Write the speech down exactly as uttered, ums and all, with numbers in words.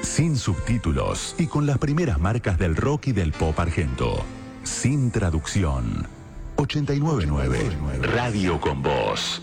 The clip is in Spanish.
Sin subtítulos y con las primeras marcas del rock y del pop argento. Sin traducción. ochenta y nueve punto nueve Radio con Voz.